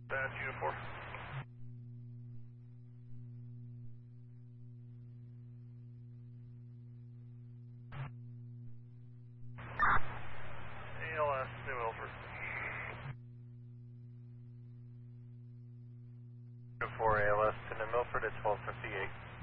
That's uniform. ALS, New Milford. 4 ALS to New Milford at 12:58.